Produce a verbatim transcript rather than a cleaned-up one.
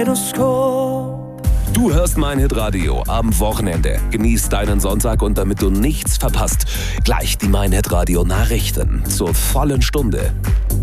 Kaleidoskop. Du hörst mein Hitradio am Wochenende. Genieß deinen Sonntag und damit du nichts verpasst, gleich die Mein Hitradio Nachrichten zur vollen Stunde.